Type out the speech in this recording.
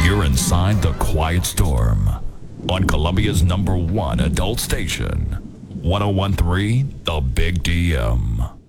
You're inside the Quiet Storm on Columbia's #1 adult station, 1013 The Big DM.